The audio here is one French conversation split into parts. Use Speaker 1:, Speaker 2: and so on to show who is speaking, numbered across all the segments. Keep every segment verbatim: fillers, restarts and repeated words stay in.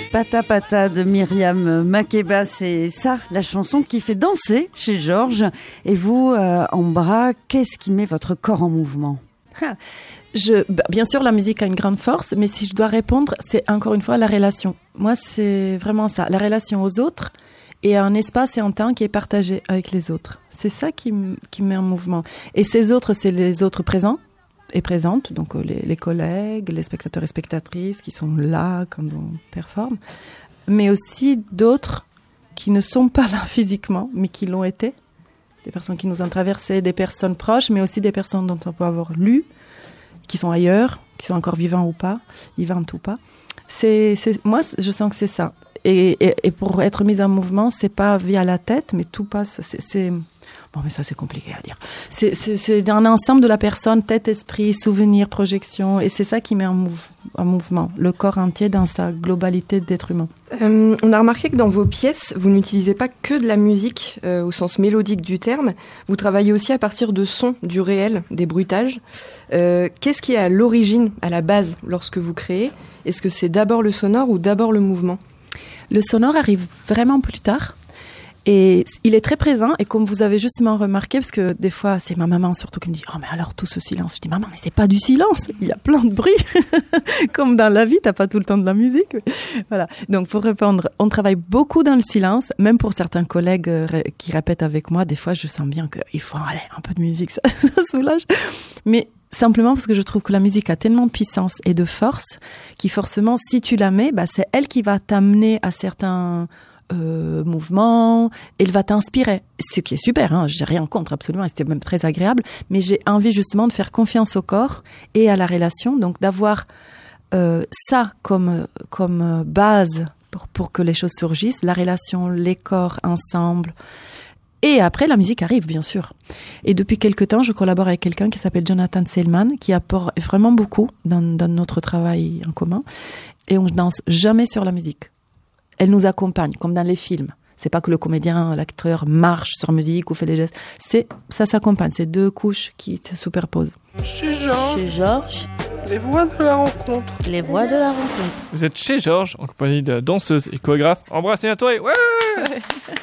Speaker 1: Pata Pata de Myriam Makeba, c'est ça, la chanson qui fait danser chez Georges. Et vous, euh, Ambra, qu'est-ce qui met votre corps en mouvement ?
Speaker 2: Je, bien sûr, la musique a une grande force, mais si je dois répondre, c'est encore une fois la relation. Moi, c'est vraiment ça, la relation aux autres et un espace et un temps qui est partagé avec les autres. C'est ça qui, m- qui me met en mouvement. Et ces autres, c'est les autres présents et présentes, donc les, les collègues, les spectateurs et spectatrices qui sont là quand on performe, mais aussi d'autres qui ne sont pas là physiquement, mais qui l'ont été. Des personnes qui nous ont traversé, des personnes proches, mais aussi des personnes dont on peut avoir lu, qui sont ailleurs, qui sont encore vivants ou pas, vivantes ou pas. C'est, c'est, moi, je sens que c'est ça. Et, et, et pour être mise en mouvement, c'est pas via la tête, mais tout passe. C'est, c'est... Bon, mais ça, c'est compliqué à dire. C'est, c'est, c'est un ensemble de la personne, tête, esprit, souvenir, projection, et c'est ça qui met en, mouv- en mouvement le corps entier dans sa globalité d'être humain.
Speaker 3: Euh, on a remarqué que dans vos pièces, vous n'utilisez pas que de la musique euh, au sens mélodique du terme. Vous travaillez aussi à partir de sons, du réel, des bruitages. Euh, qu'est-ce qui est à l'origine, à la base, lorsque vous créez ? Est-ce que c'est d'abord le sonore ou d'abord le mouvement ?
Speaker 2: Le sonore arrive vraiment plus tard. Et il est très présent, et comme vous avez justement remarqué, parce que des fois, c'est ma maman surtout qui me dit « Oh, mais alors tout ce silence ?» Je dis « Maman, mais c'est pas du silence, il y a plein de bruit. » Comme dans la vie, t'as pas tout le temps de la musique. Voilà. Donc, pour répondre, on travaille beaucoup dans le silence, même pour certains collègues euh, qui répètent avec moi, des fois, je sens bien qu'il faut aller un peu de musique, ça, ça soulage. Mais simplement parce que je trouve que la musique a tellement de puissance et de force, qui forcément, si tu la mets, bah, c'est elle qui va t'amener à certains... Euh, mouvement, elle va t'inspirer, ce qui est super, hein, j'ai rien contre absolument, et c'était même très agréable, mais j'ai envie justement de faire confiance au corps et à la relation, donc d'avoir euh, ça comme, comme base pour, pour que les choses surgissent, la relation, les corps ensemble, et après la musique arrive bien sûr. Et depuis quelque temps, je collabore avec quelqu'un qui s'appelle Jonathan Selman, qui apporte vraiment beaucoup dans, dans notre travail en commun, et on ne danse jamais sur la musique. Elle nous accompagne, comme dans les films. C'est pas que le comédien, l'acteur marche sur musique ou fait des gestes. C'est, ça s'accompagne. C'est deux couches qui se superposent.
Speaker 4: Chez Georges.
Speaker 5: Chez Georges.
Speaker 4: Les voix de la rencontre.
Speaker 5: Les voix de la rencontre.
Speaker 6: Vous êtes chez Georges, en compagnie de danseuse et chorégraphe. Embrassez la toile. Ouais, ouais.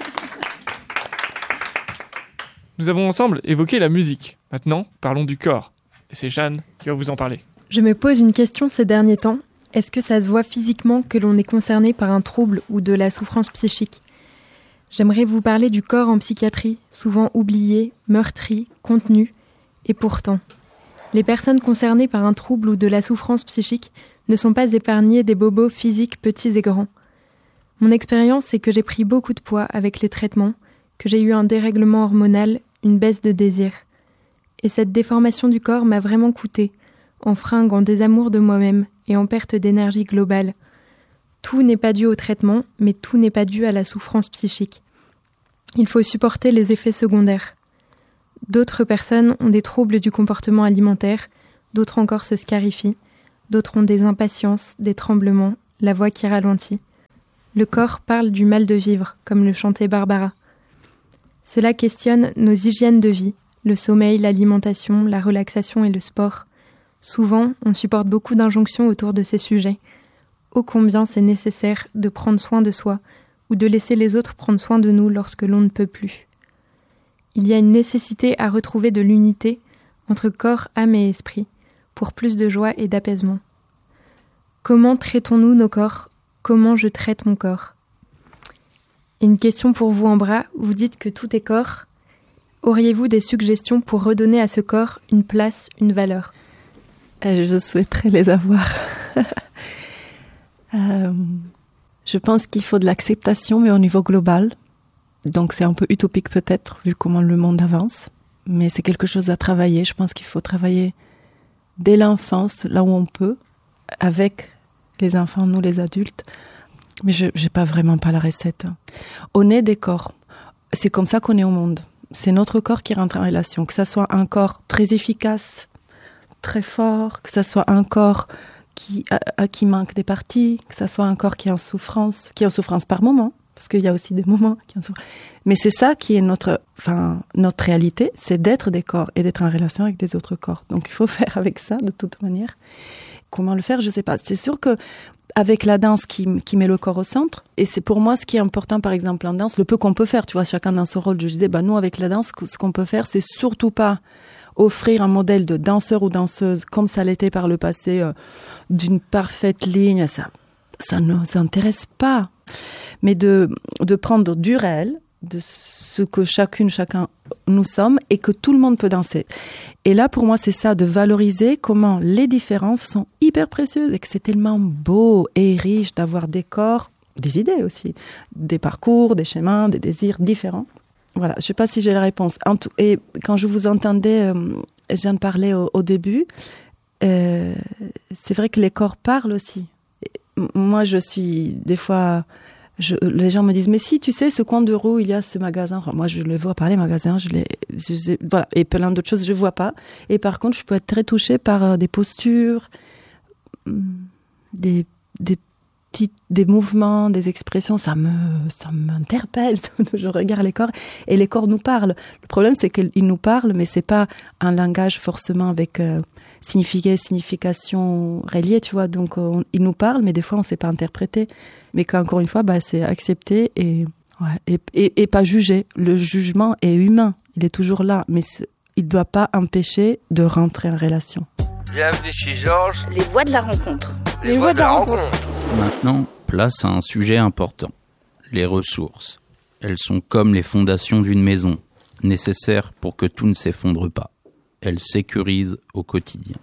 Speaker 6: Nous avons ensemble évoqué la musique. Maintenant, parlons du corps. Et c'est Jeanne qui va vous en parler.
Speaker 7: Je me pose une question ces derniers temps. Est-ce que ça se voit physiquement que l'on est concerné par un trouble ou de la souffrance psychique ? J'aimerais vous parler du corps en psychiatrie, souvent oublié, meurtri, contenu, et pourtant. Les personnes concernées par un trouble ou de la souffrance psychique ne sont pas épargnées des bobos physiques petits et grands. Mon expérience, c'est que j'ai pris beaucoup de poids avec les traitements, que j'ai eu un dérèglement hormonal, une baisse de désir. Et cette déformation du corps m'a vraiment coûté, en fringue, en désamour de moi-même et en perte d'énergie globale. Tout n'est pas dû au traitement, mais tout n'est pas dû à la souffrance psychique. Il faut supporter les effets secondaires. D'autres personnes ont des troubles du comportement alimentaire, d'autres encore se scarifient, d'autres ont des impatiences, des tremblements, la voix qui ralentit. Le corps parle du mal de vivre, comme le chantait Barbara. Cela questionne nos hygiènes de vie, le sommeil, l'alimentation, la relaxation et le sport. Souvent, on supporte beaucoup d'injonctions autour de ces sujets. Ô combien c'est nécessaire de prendre soin de soi ou de laisser les autres prendre soin de nous lorsque l'on ne peut plus. Il y a une nécessité à retrouver de l'unité entre corps, âme et esprit pour plus de joie et d'apaisement. Comment traitons-nous nos corps ? Comment je traite mon corps ? Et une question pour vous, Ambra, vous dites que tout est corps. Auriez-vous des suggestions pour redonner à ce corps une place, une valeur ?
Speaker 2: Je souhaiterais les avoir. euh, je pense qu'il faut de l'acceptation, mais au niveau global. Donc c'est un peu utopique peut-être, vu comment le monde avance. Mais c'est quelque chose à travailler. Je pense qu'il faut travailler dès l'enfance, là où on peut, avec les enfants, nous les adultes. Mais je n'ai pas vraiment pas la recette. On est des corps. C'est comme ça qu'on est au monde. C'est notre corps qui rentre en relation. Que ça soit un corps très efficace, très fort, que ça soit un corps qui, à, à qui manque des parties, que ça soit un corps qui est en souffrance, qui est en souffrance par moment, parce qu'il y a aussi des moments qui en souffrance. Mais c'est ça qui est notre, enfin, notre réalité, c'est d'être des corps et d'être en relation avec des autres corps. Donc il faut faire avec ça de toute manière. Comment le faire, je sais pas. C'est sûr que avec la danse qui, qui met le corps au centre. Et c'est pour moi ce qui est important, par exemple, en danse, le peu qu'on peut faire. Tu vois, chacun dans son rôle. Je disais, bah, nous, avec la danse, ce qu'on peut faire, c'est surtout pas offrir un modèle de danseur ou danseuse comme ça l'était par le passé, euh, d'une parfaite ligne. Ça, ça ne nous intéresse pas. Mais de, de prendre du réel, de ce que chacune, chacun nous sommes et que tout le monde peut danser. Et là, pour moi, c'est ça, de valoriser comment les différences sont hyper précieuses et que c'est tellement beau et riche d'avoir des corps, des idées aussi, des parcours, des chemins, des désirs différents. Voilà, je ne sais pas si j'ai la réponse. En tout, et quand je vous entendais, euh, je viens de parler au, au début, euh, c'est vrai que les corps parlent aussi. Et moi, je suis des fois... Je, les gens me disent, mais si, tu sais, ce coin de rue, il y a ce magasin. Enfin, moi, je le vois par les magasins, je les, je, je, voilà. Et plein d'autres choses, je vois pas. Et par contre, je peux être très touchée par euh, des postures, des, des petits, des mouvements, des expressions. Ça me, ça m'interpelle. Je regarde les corps et les corps nous parlent. Le problème, c'est qu'ils nous parlent, mais c'est pas un langage forcément avec, euh, signifié, signification reliée, tu vois. Donc, on, ils nous parlent, mais des fois, on sait pas interpréter. Mais qu'encore une fois, bah, c'est accepter et, ouais, et, et, et pas juger. Le jugement est humain, il est toujours là, mais il ne doit pas empêcher de rentrer en relation.
Speaker 5: Bienvenue chez Georges.
Speaker 8: Les voix de la rencontre.
Speaker 5: Les, Les voix, voix de la, de la rencontre. rencontre.
Speaker 9: Maintenant, place à un sujet important. Les ressources. Elles sont comme les fondations d'une maison, nécessaires pour que tout ne s'effondre pas. Elles sécurisent au quotidien.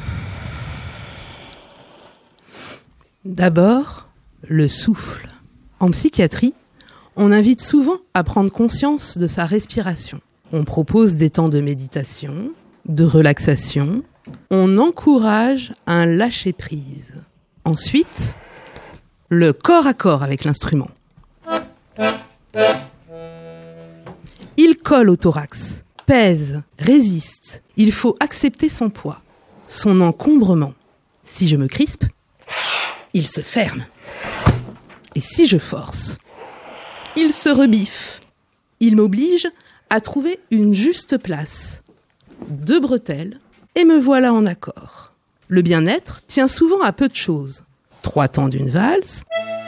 Speaker 10: D'abord, le souffle. En psychiatrie, on invite souvent à prendre conscience de sa respiration. On propose des temps de méditation, de relaxation. On encourage un lâcher-prise. Ensuite, le corps à corps avec l'instrument. Il colle au thorax, pèse, résiste. Il faut accepter son poids, son encombrement. Si je me crispe, il se ferme. Et si je force, il se rebiffe. Il m'oblige à trouver une juste place. Deux bretelles, et me voilà en accord. Le bien-être tient souvent à peu de choses. Trois temps d'une valse.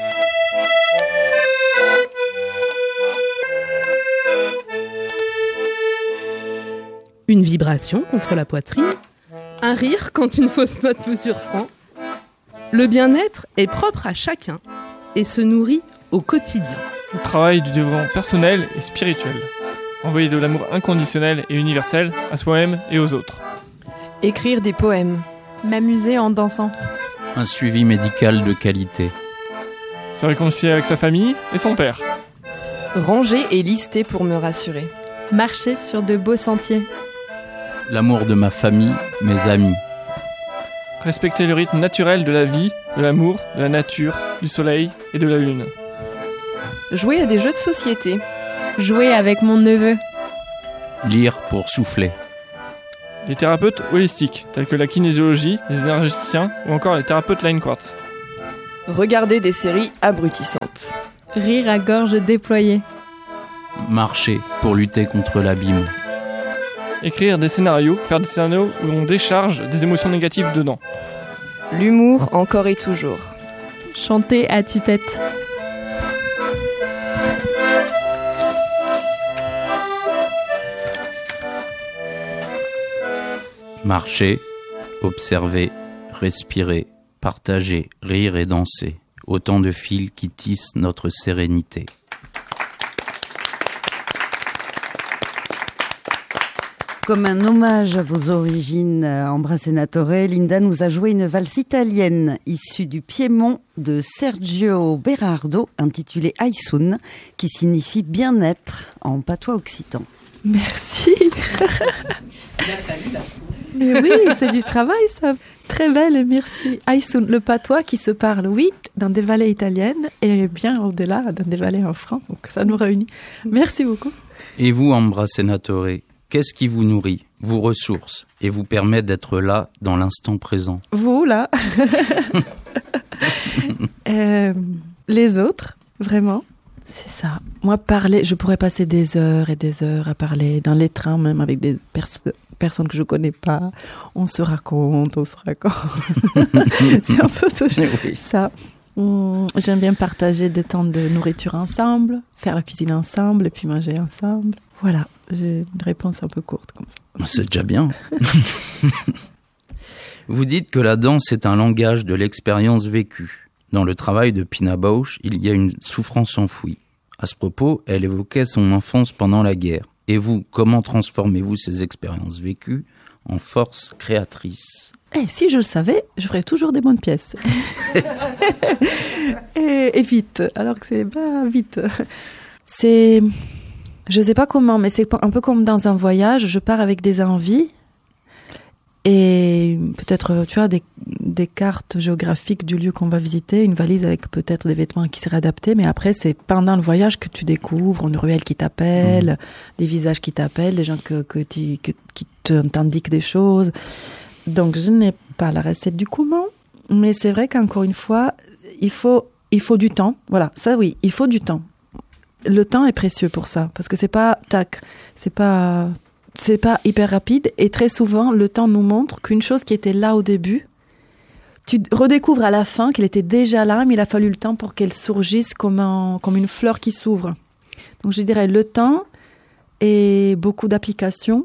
Speaker 10: Une vibration contre la poitrine. Un rire quand une fausse note me surprend. Le bien-être est propre à chacun et se nourrit au quotidien.
Speaker 6: Le travail du développement personnel et spirituel. Envoyer de l'amour inconditionnel et universel à soi-même et aux autres.
Speaker 3: Écrire des poèmes.
Speaker 7: M'amuser en dansant.
Speaker 9: Un suivi médical de qualité.
Speaker 6: Se réconcilier avec sa famille et son père.
Speaker 3: Ranger et lister pour me rassurer.
Speaker 7: Marcher sur de beaux sentiers.
Speaker 9: L'amour de ma famille, mes amis.
Speaker 6: Respecter le rythme naturel de la vie, de l'amour, de la nature, du soleil et de la lune.
Speaker 3: Jouer à des jeux de société.
Speaker 7: Jouer avec mon neveu.
Speaker 9: Lire pour souffler.
Speaker 6: Les thérapeutes holistiques, tels que la kinésiologie, les énergéticiens ou encore les thérapeutes Line Quartz.
Speaker 3: Regarder des séries abrutissantes.
Speaker 7: Rire à gorge déployée.
Speaker 9: Marcher pour lutter contre l'abîme.
Speaker 6: Écrire des scénarios, faire des scénarios où on décharge des émotions négatives dedans.
Speaker 3: L'humour encore et toujours.
Speaker 7: Chanter à tue-tête.
Speaker 9: Marcher, observer, respirer, partager, rire et danser. Autant de fils qui tissent notre sérénité.
Speaker 1: Comme un hommage à vos origines, Ambra Senatore, Linda nous a joué une valse italienne issue du Piémont de Sergio Berardo, intitulée Aisun, qui signifie bien-être en patois occitan.
Speaker 2: Merci. Mais oui, c'est du travail, ça. Très belle, merci. Aisun, le patois qui se parle, oui, dans des vallées italiennes et bien au-delà, dans des vallées en France. Donc ça nous réunit. Merci beaucoup.
Speaker 9: Et vous, Ambra Senatore, qu'est-ce qui vous nourrit, vous ressource et vous permet d'être là dans l'instant présent?
Speaker 2: Vous, là. euh, les autres, vraiment. C'est ça. Moi, parler, je pourrais passer des heures et des heures à parler dans les trains, même avec des personnes. Personne que je connais pas, on se raconte, on se raconte. C'est un peu toujours oui. ça. Mmh, j'aime bien partager des temps de nourriture ensemble, faire la cuisine ensemble et puis manger ensemble. Voilà, j'ai une réponse un peu courte comme ça.
Speaker 9: C'est déjà bien. Vous dites que la danse est un langage de l'expérience vécue. Dans le travail de Pina Bausch, il y a une souffrance enfouie. À ce propos, elle évoquait son enfance pendant la guerre. Et vous, comment transformez-vous ces expériences vécues en force créatrice ?
Speaker 2: Eh, si je le savais, je ferais toujours des bonnes pièces. et, et vite, alors que c'est pas vite. C'est, je sais pas comment, mais c'est un peu comme dans un voyage. Je pars avec des envies et peut-être, tu vois, des, des cartes géographiques du lieu qu'on va visiter, une valise avec peut-être des vêtements qui seraient adaptés. Mais après, c'est pendant le voyage que tu découvres une ruelle qui t'appelle, mmh. des visages qui t'appellent, des gens que, que tu, que, qui te, t'indiquent des choses. Donc, je n'ai pas la recette du comment, mais c'est vrai qu'encore une fois, il faut, il faut du temps. Voilà, ça oui, il faut du temps. Le temps est précieux pour ça, parce que c'est pas tac, c'est pas, c'est pas hyper rapide. Et très souvent, le temps nous montre qu'une chose qui était là au début, tu redécouvres à la fin qu'elle était déjà là, mais il a fallu le temps pour qu'elle surgisse comme un, comme une fleur qui s'ouvre. Donc, je dirais le temps et beaucoup d'application.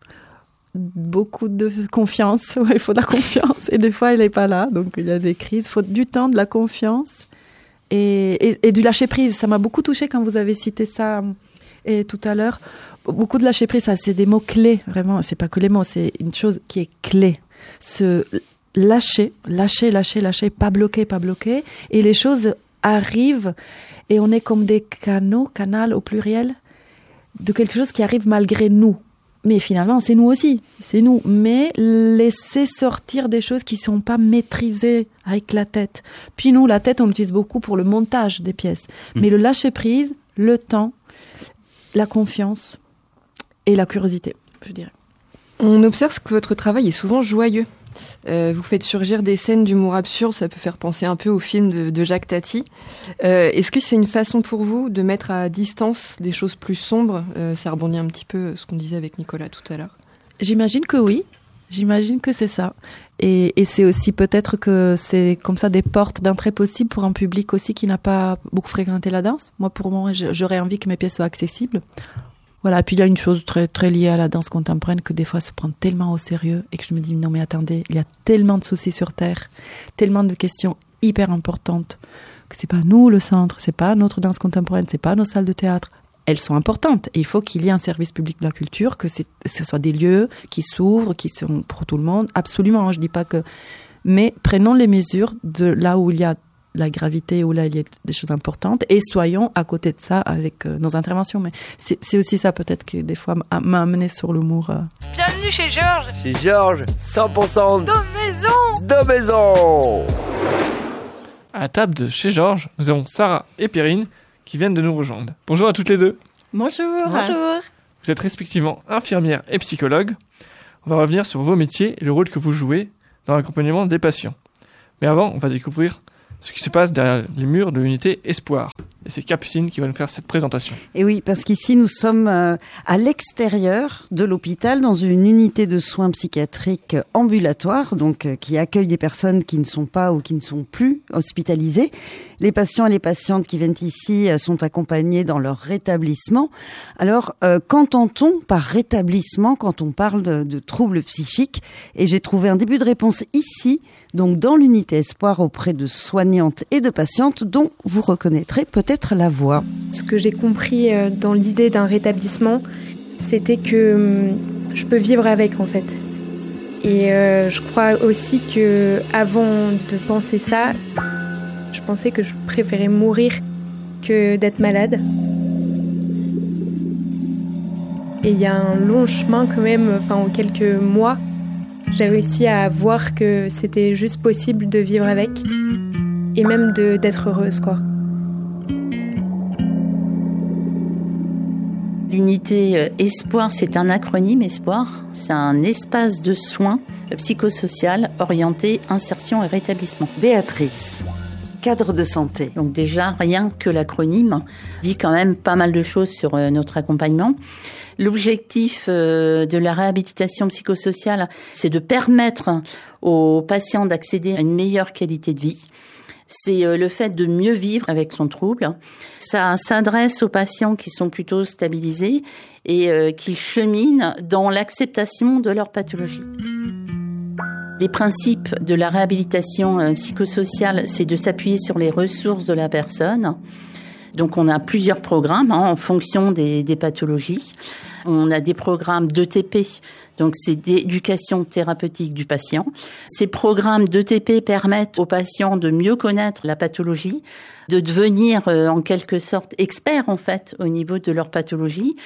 Speaker 2: Beaucoup de confiance, ouais, il faut de la confiance et des fois elle n'est pas là, donc il y a des crises, il faut du temps, de la confiance et, et, et du lâcher prise. Ça m'a beaucoup touchée quand vous avez cité ça et tout à l'heure. Beaucoup de lâcher prise, ça c'est des mots clés, vraiment, c'est pas que les mots, c'est une chose qui est clé. Se lâcher, lâcher, lâcher, lâcher, pas bloquer, pas bloquer, et les choses arrivent et on est comme des canaux, canal au pluriel, de quelque chose qui arrive malgré nous. Mais finalement, c'est nous aussi, c'est nous. Mais laisser sortir des choses qui ne sont pas maîtrisées avec la tête. Puis nous, la tête, on l'utilise beaucoup pour le montage des pièces. Mmh. Mais le lâcher-prise, le temps, la confiance et la curiosité, je dirais.
Speaker 3: On observe que votre travail est souvent joyeux. Euh, vous faites surgir des scènes d'humour absurde, ça peut faire penser un peu au film de, de Jacques Tati. Euh, est-ce que c'est une façon pour vous de mettre à distance des choses plus sombres ? euh, Ça rebondit un petit peu ce qu'on disait avec Nicolas tout à l'heure.
Speaker 2: J'imagine que oui, j'imagine que c'est ça. Et, et c'est aussi peut-être que c'est comme ça des portes d'entrée possibles pour un public aussi qui n'a pas beaucoup fréquenté la danse. Moi, pour moi, j'aurais envie que mes pièces soient accessibles. Voilà, puis il y a une chose très, très liée à la danse contemporaine que des fois se prend tellement au sérieux et que je me dis non mais attendez, il y a tellement de soucis sur Terre, tellement de questions hyper importantes que c'est pas nous le centre, c'est pas notre danse contemporaine, c'est pas nos salles de théâtre. Elles sont importantes et il faut qu'il y ait un service public de la culture, que c'est, ce soit des lieux qui s'ouvrent, qui sont pour tout le monde, absolument, hein, je dis pas que... Mais prenons les mesures de là où il y a la gravité, où là il y a des choses importantes, et soyons à côté de ça avec euh, nos interventions. Mais c'est, c'est aussi ça peut-être que des fois m'a, m'a amené sur l'humour. Euh.
Speaker 8: Bienvenue chez Georges.
Speaker 5: Chez Georges, cent pour cent
Speaker 8: de maison.
Speaker 5: De maison.
Speaker 6: À la table de chez Georges, nous avons Sarah et Perrine qui viennent de nous rejoindre. Bonjour à toutes les deux.
Speaker 2: Bonjour.
Speaker 7: Bonjour.
Speaker 6: Vous êtes respectivement infirmière et psychologue. On va revenir sur vos métiers et le rôle que vous jouez dans l'accompagnement des patients. Mais avant, on va découvrir ce qui se passe derrière les murs de l'unité Espoir. Et c'est Capucine qui va nous faire cette présentation.
Speaker 1: Et oui, parce qu'ici, nous sommes euh, à l'extérieur de l'hôpital, dans une unité de soins psychiatriques ambulatoires, donc euh, qui accueille des personnes qui ne sont pas ou qui ne sont plus hospitalisées. Les patients et les patientes qui viennent ici euh, sont accompagnés dans leur rétablissement. Alors, euh, qu'entend-on par rétablissement quand on parle de, de troubles psychiques ? Et j'ai trouvé un début de réponse ici, donc dans l'unité Espoir, auprès de soignantes et de patientes dont vous reconnaîtrez peut-être la voix.
Speaker 7: Ce que j'ai compris dans l'idée d'un rétablissement, c'était que je peux vivre avec en fait. Et euh, je crois aussi que avant de penser ça, je pensais que je préférais mourir que d'être malade. Et il y a un long chemin quand même, enfin en quelques mois, j'ai réussi à voir que c'était juste possible de vivre avec et même de, d'être heureuse, quoi.
Speaker 11: L'unité Espoir, c'est un acronyme Espoir. C'est un espace de soins psychosocial orienté insertion et rétablissement.
Speaker 1: Béatrice, cadre de santé.
Speaker 11: Donc déjà, rien que l'acronyme dit quand même pas mal de choses sur notre accompagnement. L'objectif de la réhabilitation psychosociale, c'est de permettre aux patients d'accéder à une meilleure qualité de vie. c'est le fait de mieux vivre avec son trouble. Ça s'adresse aux patients qui sont plutôt stabilisés et euh, qui cheminent dans l'acceptation de leur pathologie. Les principes de la réhabilitation euh, psychosociale, c'est de s'appuyer sur les ressources de la personne. Donc on a plusieurs programmes hein, en fonction des, des pathologies. On a des programmes d'E T P, donc c'est d'éducation thérapeutique du patient. Ces programmes d'E T P permettent aux patients de mieux connaître la pathologie, de devenir euh, en quelque sorte experts en fait au niveau de leur pathologie.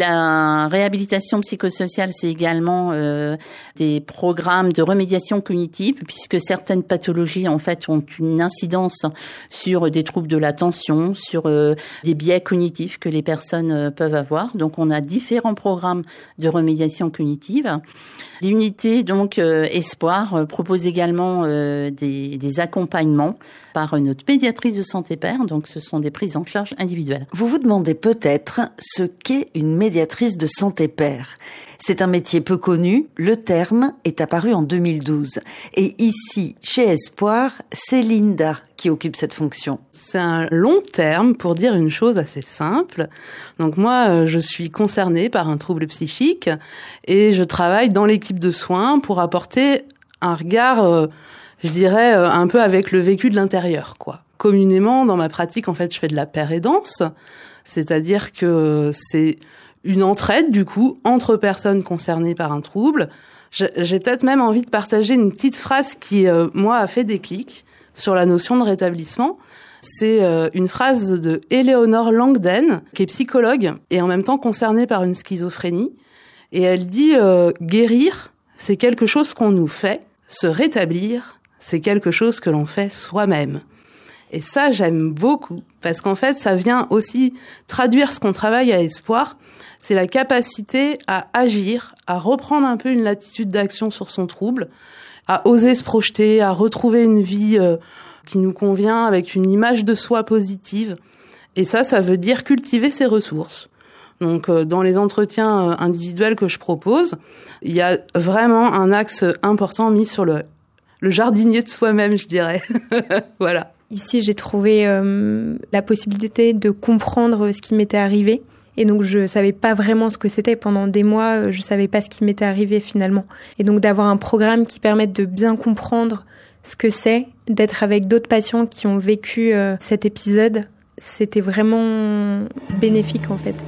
Speaker 11: La réhabilitation psychosociale, c'est également euh, des programmes de remédiation cognitive, puisque certaines pathologies en fait ont une incidence sur des troubles de l'attention, sur euh, des biais cognitifs que les personnes euh, peuvent avoir. Donc on a différents programmes de remédiation cognitive. L'unité donc euh, Espoir euh, propose également euh, des, des accompagnements par notre pédiatrice de santé père, donc ce sont des prises en charge individuelles.
Speaker 1: Vous vous demandez peut-être ce qu'est une médiatrice de santé père. C'est un métier peu connu, le terme est apparu en deux mille douze. Et ici, chez Espoir, c'est Linda qui occupe cette fonction.
Speaker 10: C'est un long terme pour dire une chose assez simple. Donc moi, je suis concernée par un trouble psychique et je travaille dans l'équipe de soins pour apporter un regard, euh, je dirais, un peu avec le vécu de l'intérieur, quoi. Communément, dans ma pratique, en fait, je fais de la pérédance, c'est-à-dire que c'est une entraide, du coup, entre personnes concernées par un trouble. J'ai peut-être même envie de partager une petite phrase qui, euh, moi, a fait déclic sur la notion de rétablissement. C'est euh, une phrase de Eleonore Langden, qui est psychologue et en même temps concernée par une schizophrénie. Et elle dit euh, « Guérir, c'est quelque chose qu'on nous fait. Se rétablir, c'est quelque chose que l'on fait soi-même. » Et ça, j'aime beaucoup, parce qu'en fait, ça vient aussi traduire ce qu'on travaille à Espoir. C'est la capacité à agir, à reprendre un peu une latitude d'action sur son trouble, à oser se projeter, à retrouver une vie euh, qui nous convient avec une image de soi positive. Et ça, ça veut dire cultiver ses ressources. Donc, euh, dans les entretiens euh, individuels que je propose, il y a vraiment un axe important mis sur le, le jardinier de soi-même, je dirais. Voilà.
Speaker 7: Ici, j'ai trouvé euh, la possibilité de comprendre ce qui m'était arrivé. Et donc, je savais pas vraiment ce que c'était. Pendant des mois, je savais pas ce qui m'était arrivé finalement. Et donc, d'avoir un programme qui permette de bien comprendre ce que c'est, d'être avec d'autres patients qui ont vécu euh, cet épisode, c'était vraiment bénéfique en fait.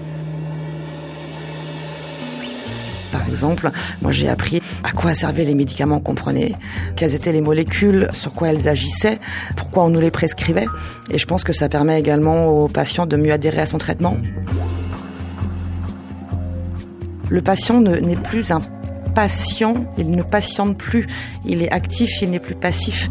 Speaker 12: Par exemple, moi j'ai appris à quoi servaient les médicaments qu'on prenait, quelles étaient les molécules, sur quoi elles agissaient, pourquoi on nous les prescrivait. Et je pense que ça permet également aux patients de mieux adhérer à son traitement. Le patient ne, n'est plus un patient, il ne patiente plus, il est actif, il n'est plus passif.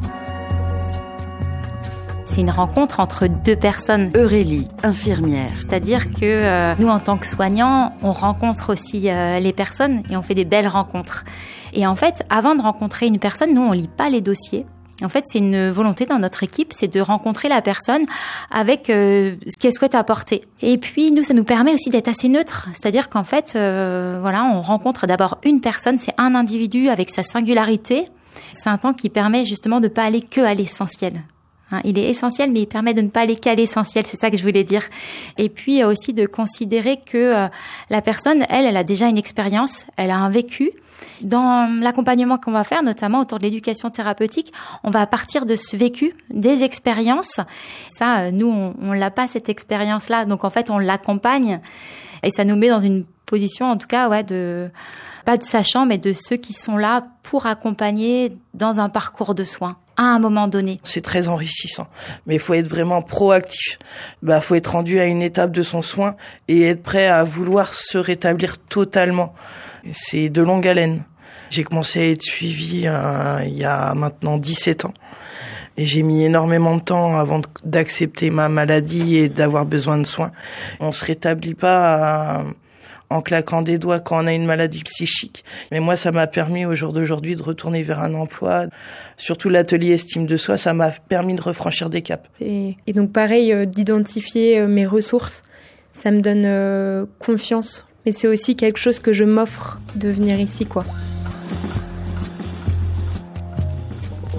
Speaker 13: C'est une rencontre entre deux personnes.
Speaker 1: Aurélie, infirmière.
Speaker 13: C'est-à-dire que euh, nous, en tant que soignants, on rencontre aussi euh, les personnes et on fait des belles rencontres. Et en fait, avant de rencontrer une personne, nous, on lit pas les dossiers. En fait, c'est une volonté dans notre équipe, c'est de rencontrer la personne avec euh, ce qu'elle souhaite apporter. Et puis, nous, ça nous permet aussi d'être assez neutre. C'est-à-dire qu'en fait, euh, voilà, on rencontre d'abord une personne, c'est un individu avec sa singularité. C'est un temps qui permet justement de pas aller que à l'essentiel. Hein, il est essentiel, mais il permet de ne pas aller qu'à l'essentiel, c'est ça que je voulais dire. Et puis aussi de considérer que euh, la personne, elle, elle a déjà une expérience, elle a un vécu. Dans l'accompagnement qu'on va faire, notamment autour de l'éducation thérapeutique, on va partir de ce vécu, des expériences. Ça, nous, on, on l'a pas cette expérience-là, donc en fait, on l'accompagne et ça nous met dans une position, en tout cas, ouais, de pas de sachant, mais de ceux qui sont là pour accompagner dans un parcours de soins à un moment donné.
Speaker 14: C'est très enrichissant, mais il faut être vraiment proactif. Bah, faut être rendu à une étape de son soin et être prêt à vouloir se rétablir totalement. C'est de longue haleine. J'ai commencé à être suivi euh, il y a maintenant dix-sept ans. Et j'ai mis énormément de temps avant d'accepter ma maladie et d'avoir besoin de soins. On se rétablit pas euh, en claquant des doigts quand on a une maladie psychique. Mais moi, ça m'a permis au jour d'aujourd'hui de retourner vers un emploi. Surtout l'atelier estime de soi, ça m'a permis de refranchir des caps.
Speaker 7: Et, et donc pareil, euh, d'identifier euh, mes ressources, ça me donne euh, confiance. Mais c'est aussi quelque chose que je m'offre de venir ici, quoi.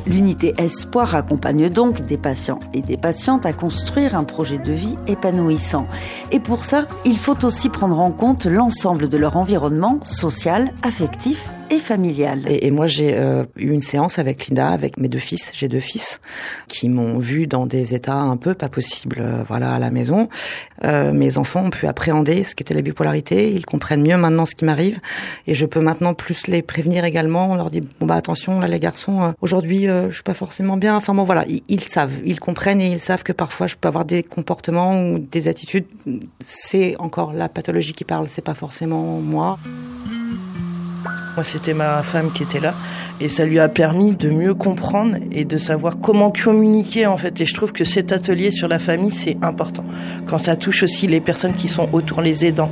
Speaker 1: L'unité Espoir accompagne donc des patients et des patientes à construire un projet de vie épanouissant. Et pour ça, il faut aussi prendre en compte l'ensemble de leur environnement social, affectif et familial.
Speaker 12: Et, et moi, j'ai euh, eu une séance avec Linda, avec mes deux fils. J'ai deux fils qui m'ont vu dans des états un peu pas possibles, euh, voilà, à la maison. Euh, mes enfants ont pu appréhender ce qu'était la bipolarité. Ils comprennent mieux maintenant ce qui m'arrive. Et je peux maintenant plus les prévenir également. On leur dit, bon bah attention, là les garçons, euh, aujourd'hui, euh, je suis pas forcément bien. Enfin bon, voilà, ils, ils savent, ils comprennent et ils savent que parfois je peux avoir des comportements ou des attitudes. C'est encore la pathologie qui parle, c'est pas forcément moi.
Speaker 14: Moi, c'était ma femme qui était là et ça lui a permis de mieux comprendre et de savoir comment communiquer en fait. Et je trouve que cet atelier sur la famille, c'est important. Quand ça touche aussi les personnes qui sont autour, les aidants.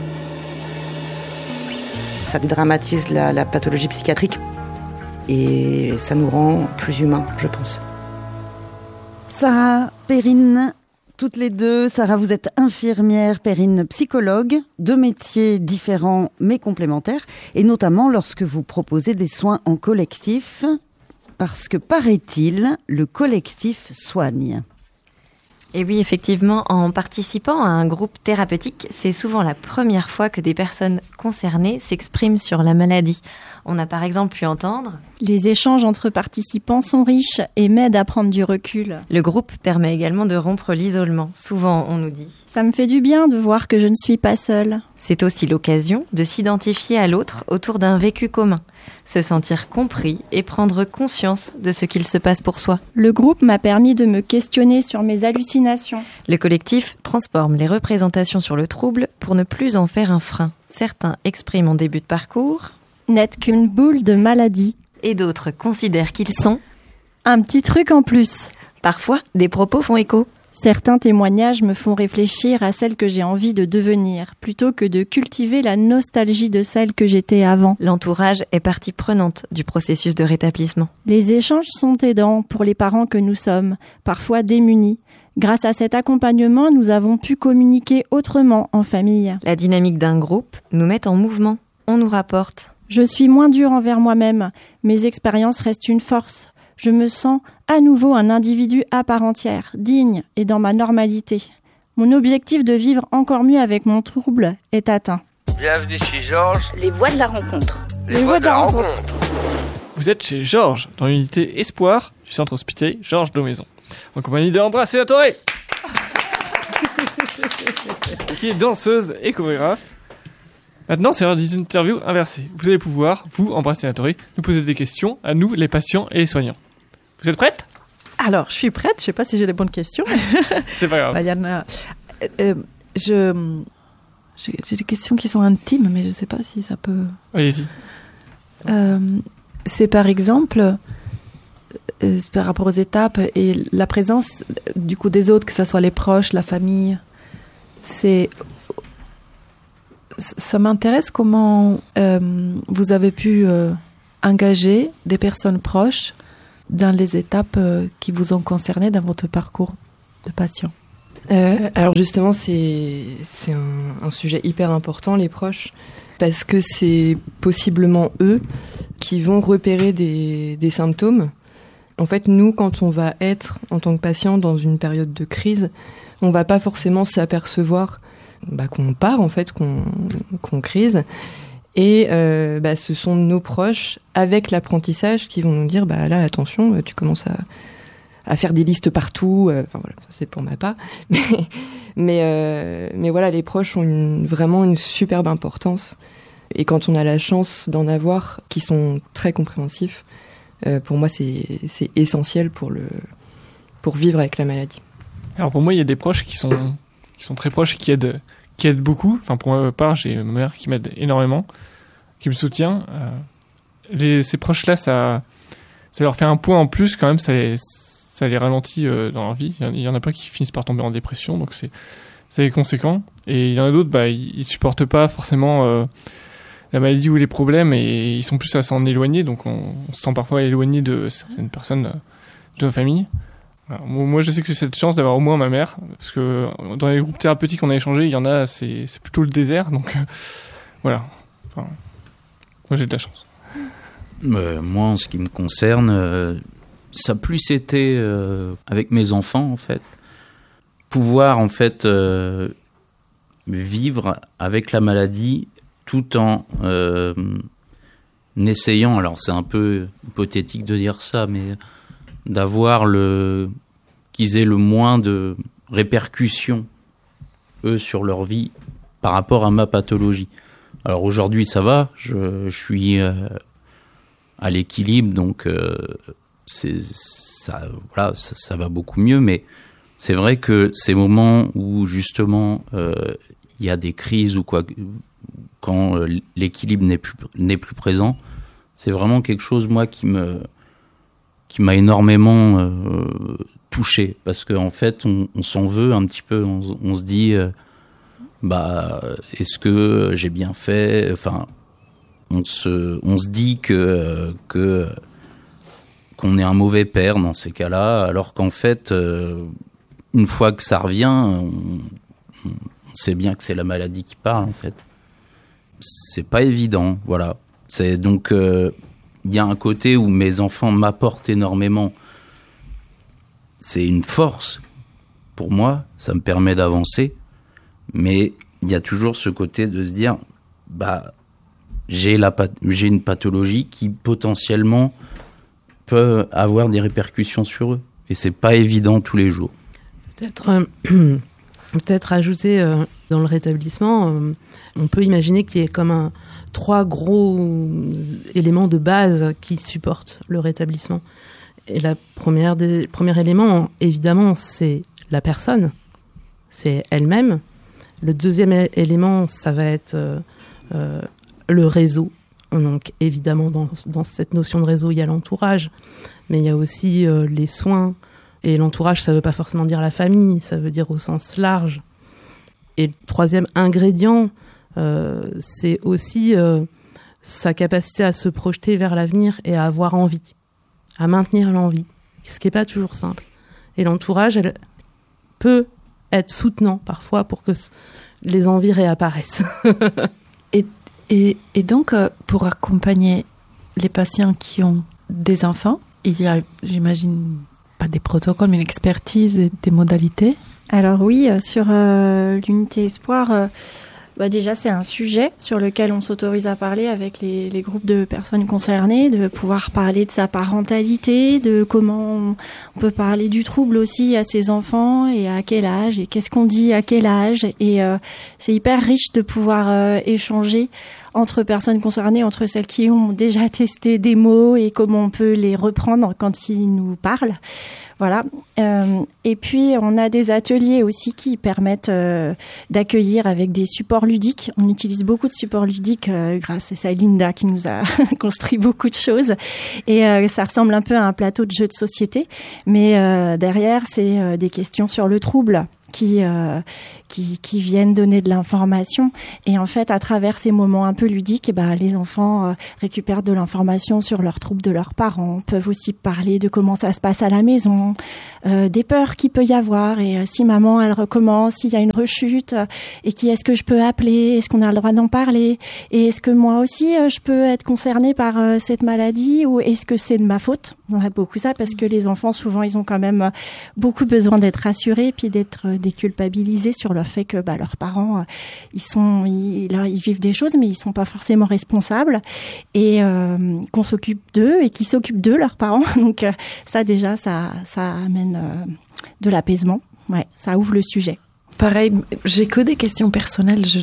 Speaker 12: Ça dédramatise la, la pathologie psychiatrique et ça nous rend plus humains, je pense.
Speaker 1: Sarah, Perrine, toutes les deux. Sarah, vous êtes infirmière, Perrine, psychologue, deux métiers différents mais complémentaires, et notamment lorsque vous proposez des soins en collectif, parce que paraît-il, le collectif soigne.
Speaker 15: Et oui, effectivement, en participant à un groupe thérapeutique, c'est souvent la première fois que des personnes concernées s'expriment sur la maladie. On a par exemple pu entendre «
Speaker 16: Les échanges entre participants sont riches et m'aident à prendre du recul. »
Speaker 15: Le groupe permet également de rompre l'isolement. Souvent, on nous dit
Speaker 16: « Ça me fait du bien de voir que je ne suis pas seule. »
Speaker 15: C'est aussi l'occasion de s'identifier à l'autre autour d'un vécu commun, se sentir compris et prendre conscience de ce qu'il se passe pour soi.
Speaker 16: Le groupe m'a permis de me questionner sur mes hallucinations.
Speaker 15: Le collectif transforme les représentations sur le trouble pour ne plus en faire un frein. Certains expriment en début de parcours
Speaker 16: « N'être qu'une boule de maladie »
Speaker 15: et d'autres considèrent qu'ils sont
Speaker 16: « un petit truc en plus ».
Speaker 15: Parfois, des propos font écho.
Speaker 16: Certains témoignages me font réfléchir à celle que j'ai envie de devenir, plutôt que de cultiver la nostalgie de celle que j'étais avant.
Speaker 15: L'entourage est partie prenante du processus de rétablissement.
Speaker 16: Les échanges sont aidants pour les parents que nous sommes, parfois démunis. Grâce à cet accompagnement, nous avons pu communiquer autrement en famille.
Speaker 15: La dynamique d'un groupe nous met en mouvement, on nous rapporte.
Speaker 16: Je suis moins dure envers moi-même, mes expériences restent une force. Je me sens à nouveau un individu à part entière, digne et dans ma normalité. Mon objectif de vivre encore mieux avec mon trouble est atteint.
Speaker 5: Bienvenue chez Georges.
Speaker 11: Les voix de la rencontre.
Speaker 5: Les, Les voix, voix de la, la rencontre. rencontre.
Speaker 6: Vous êtes chez Georges, dans l'unité Espoir du centre hospitalier Georges Daumaison, en compagnie de Ambra Sénatoré, qui est danseuse et chorégraphe. Maintenant, c'est l'heure des interviews inversées. Vous allez pouvoir, vous, Ambra Sénatoré, nous poser des questions à nous, les patients et les soignants. Vous êtes prête ?
Speaker 2: Alors, je suis prête. Je ne sais pas si j'ai les bonnes questions.
Speaker 6: C'est pas grave.
Speaker 2: Bah, y en a... euh, je... j'ai, j'ai des questions qui sont intimes, mais je ne sais pas si ça peut...
Speaker 6: Allez-y.
Speaker 2: Euh, c'est par exemple, euh, par rapport aux étapes et la présence du coup des autres, que ce soit les proches, la famille. C'est... Ça m'intéresse comment euh, vous avez pu euh, engager des personnes proches dans les étapes euh, qui vous ont concerné dans votre parcours de patient.
Speaker 3: Euh, alors justement, c'est, c'est un, un sujet hyper important, les proches, parce que c'est possiblement eux qui vont repérer des, des symptômes. En fait, nous, quand on va être en tant que patient dans une période de crise, on va pas forcément s'apercevoir bah, qu'on part, en fait, qu'on, qu'on crise. Et euh, bah, ce sont nos proches, avec l'apprentissage, qui vont nous dire bah, « là, attention, tu commences à, à faire des listes partout. » Enfin voilà, c'est pour ma part. Mais, mais, euh, mais voilà, les proches ont une, vraiment une superbe importance. Et quand on a la chance d'en avoir, qui sont très compréhensifs, euh, pour moi, c'est, c'est essentiel pour, le, pour vivre avec la maladie.
Speaker 6: Alors pour moi, il y a des proches qui sont, qui sont très proches et qui aident, qui aident beaucoup. Enfin, pour ma part, j'ai ma mère qui m'aide énormément, qui me soutient. Euh, les, ces proches-là, ça, ça leur fait un poids en plus quand même, ça les, ça les ralentit euh, dans leur vie. Il y en a pas qui finissent par tomber en dépression, donc c'est, c'est conséquent. Et il y en a d'autres, bah, ils, ils supportent pas forcément euh, la maladie ou les problèmes et ils sont plus à s'en éloigner, donc on, on se sent parfois éloigné de certaines personnes euh, de nos familles. Alors, moi, je sais que j'ai cette chance d'avoir au moins ma mère, parce que dans les groupes thérapeutiques qu'on a échangés, il y en a, c'est, c'est plutôt le désert, donc euh, voilà. Enfin, moi, j'ai de la chance.
Speaker 9: Euh, moi, en ce qui me concerne, euh, ça a plus été euh, avec mes enfants, en fait. Pouvoir, en fait, euh, vivre avec la maladie tout en euh, essayant, alors c'est un peu hypothétique de dire ça, mais d'avoir le... qu'ils aient le moins de répercussions, eux, sur leur vie par rapport à ma pathologie. Alors aujourd'hui, ça va, je, je suis euh, à l'équilibre, donc euh, c'est, ça, voilà, ça, ça va beaucoup mieux, mais c'est vrai que ces moments où, justement, euh, il y a des crises ou quoi, quand euh, l'équilibre n'est plus, n'est plus présent, c'est vraiment quelque chose, moi, qui me, qui m'a énormément euh, touché, parce qu'en fait, on, on s'en veut un petit peu, on, on se dit, euh, bah, est-ce que j'ai bien fait, enfin, on se, on se dit que, que, qu'on est un mauvais père dans ces cas-là, alors qu'en fait, euh, une fois que ça revient, on, on sait bien que c'est la maladie qui parle, en fait. C'est pas évident, voilà. C'est donc, il euh, y a un côté où mes enfants m'apportent énormément. C'est une force pour moi, ça me permet d'avancer, mais il y a toujours ce côté de se dire, bah, j'ai la j'ai une pathologie qui potentiellement peut avoir des répercussions sur eux, et c'est pas évident tous les jours.
Speaker 10: Peut-être, euh, peut-être ajouter euh, dans le rétablissement, euh, on peut imaginer qu'il y ait comme un, trois gros éléments de base qui supportent le rétablissement. Et la première des, le premier élément, évidemment, c'est la personne, c'est elle-même. Le deuxième élément, ça va être euh, euh, le réseau. Donc évidemment, dans, dans cette notion de réseau, il y a l'entourage, mais il y a aussi euh, les soins. Et l'entourage, ça ne veut pas forcément dire la famille, ça veut dire au sens large. Et le troisième ingrédient, euh, c'est aussi euh, sa capacité à se projeter vers l'avenir et à avoir envie, à maintenir l'envie, ce qui n'est pas toujours simple. Et l'entourage, elle peut être soutenant parfois pour que les envies réapparaissent.
Speaker 2: et, et, et donc, euh, pour accompagner les patients qui ont des enfants, il y a, j'imagine, pas des protocoles, mais une expertise et des modalités.
Speaker 16: Alors oui, euh, sur euh, l'unité Espoir, euh, bah déjà c'est un sujet sur lequel on s'autorise à parler avec les, les groupes de personnes concernées, de pouvoir parler de sa parentalité, de comment on, on peut parler du trouble aussi à ses enfants et à quel âge et qu'est-ce qu'on dit à quel âge. Et euh, c'est hyper riche de pouvoir euh, échanger entre personnes concernées, entre celles qui ont déjà testé des mots et comment on peut les reprendre quand ils nous parlent. Voilà. Euh, et puis, on a des ateliers aussi qui permettent euh, d'accueillir avec des supports ludiques. On utilise beaucoup de supports ludiques euh, grâce à ça, Linda qui nous a construit beaucoup de choses. Et euh, ça ressemble un peu à un plateau de jeux de société. Mais euh, derrière, c'est euh, des questions sur le trouble qui euh, qui qui viennent donner de l'information, et en fait à travers ces moments un peu ludiques, et ben les enfants euh, récupèrent de l'information sur leurs troubles de leurs parents, peuvent aussi parler de comment ça se passe à la maison, euh, des peurs qu'il peut y avoir, et euh, si maman elle recommence, s'il y a une rechute, euh, et qui est-ce que je peux appeler, est-ce qu'on a le droit d'en parler, et est-ce que moi aussi euh, je peux être concernée par euh, cette maladie, ou est-ce que c'est de ma faute. On a beaucoup ça parce que les enfants souvent ils ont quand même beaucoup besoin d'être rassurés, puis d'être euh, déculpabilisés sur le fait que bah, leurs parents, euh, ils sont, ils, là, ils vivent des choses, mais ils sont pas forcément responsables, et euh, qu'on s'occupe d'eux et qu'ils s'occupent d'eux, leurs parents. Donc euh, ça déjà, ça, ça amène euh, de l'apaisement. Ouais, ça ouvre le sujet.
Speaker 2: Pareil, j'ai que des questions personnelles. Je...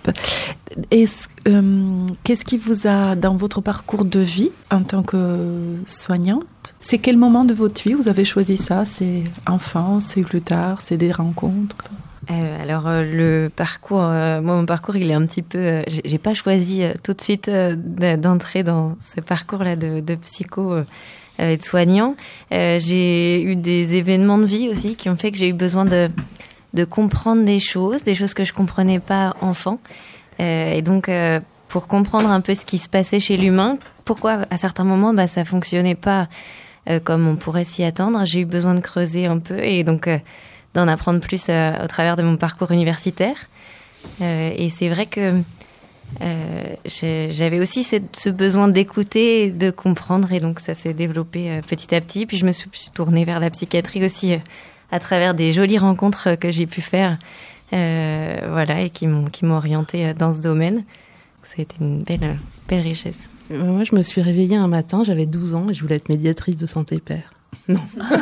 Speaker 2: Est-ce, euh, qu'est-ce qui vous a, dans votre parcours de vie en tant que soignante, c'est quel moment de votre vie vous avez choisi ça? C'est enfant, c'est plus tard, c'est des rencontres?
Speaker 15: Euh, alors euh, le parcours, euh, moi mon parcours il est un petit peu, euh, j'ai, j'ai pas choisi euh, tout de suite euh, d'entrer dans ce parcours-là de, de psycho euh, et de soignant. Euh, j'ai eu des événements de vie aussi qui ont fait que j'ai eu besoin de de comprendre des choses, des choses que je comprenais pas enfant. Euh, et donc euh, pour comprendre un peu ce qui se passait chez l'humain, pourquoi à certains moments bah ça fonctionnait pas euh, comme on pourrait s'y attendre, j'ai eu besoin de creuser un peu et donc euh, d'en apprendre plus euh, au travers de mon parcours universitaire. Euh, et c'est vrai que euh, j'avais aussi cette, ce besoin d'écouter, de comprendre, et donc ça s'est développé euh, petit à petit. Puis je me suis tournée vers la psychiatrie aussi euh, à travers des jolies rencontres que j'ai pu faire, euh, voilà, et qui m'ont qui m'ont orientée dans ce domaine. Ça a été une belle belle richesse.
Speaker 10: Moi, je me suis réveillée un matin, j'avais douze ans et je voulais être médiatrice de santé père. Non.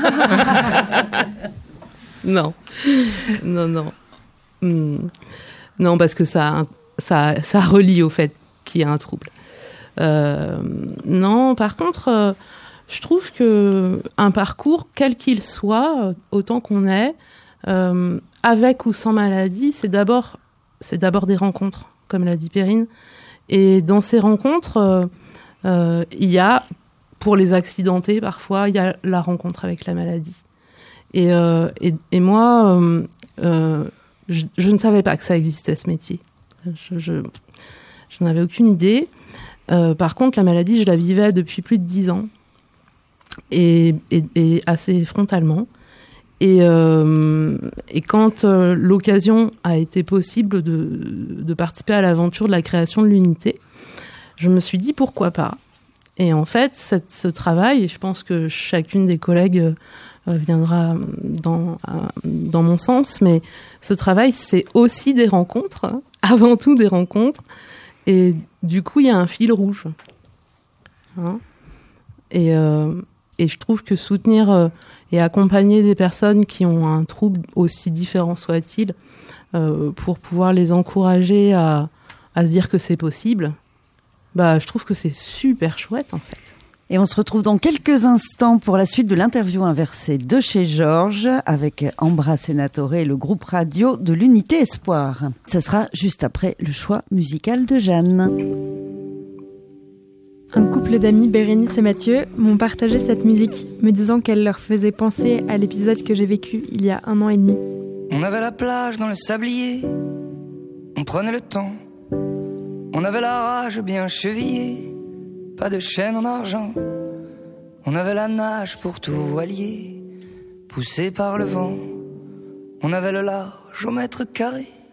Speaker 10: non. Non, non. Hmm. Non, parce que ça, ça, ça relie au fait qu'il y a un trouble. Euh, non, par contre, euh, je trouve que un parcours, quel qu'il soit, autant qu'on est, euh, avec ou sans maladie, c'est d'abord, c'est d'abord des rencontres, comme l'a dit Perrine. Et dans ces rencontres, euh, euh, il y a, pour les accidentés parfois, il y a la rencontre avec la maladie. Et, euh, et, et moi, euh, euh, je, je ne savais pas que ça existait, ce métier. Je, je, je n'avais aucune idée. Euh, par contre, la maladie, je la vivais depuis plus de dix ans. Et, et, et assez frontalement. Et, euh, et quand euh, l'occasion a été possible de, de participer à l'aventure de la création de l'unité, je me suis dit pourquoi pas. Et en fait, cette, ce travail, et je pense que chacune des collègues euh, viendra dans, euh, dans mon sens, mais ce travail, c'est aussi des rencontres, hein, avant tout des rencontres. Et du coup, il y a un fil rouge. Hein, et, euh, et je trouve que soutenir... Euh, et accompagner des personnes qui ont un trouble aussi différent soit-il, euh, pour pouvoir les encourager à, à se dire que c'est possible, bah, je trouve que c'est super chouette en fait.
Speaker 1: Et on se retrouve dans quelques instants pour la suite de l'interview inversée de chez Georges avec Ambra Senatore et le groupe radio de l'Unité Espoir. Ça sera juste après le choix musical de Jeanne.
Speaker 7: Un couple d'amis, Bérénice et Mathieu, m'ont partagé cette musique, me disant qu'elle leur faisait penser à l'épisode que j'ai vécu il y a un an et demi.
Speaker 17: On avait la plage dans le sablier, on prenait le temps, on avait la rage bien chevillée, pas de chaîne en argent, on avait la nage pour tout voilier, poussé par le vent, on avait le large au mètre carré,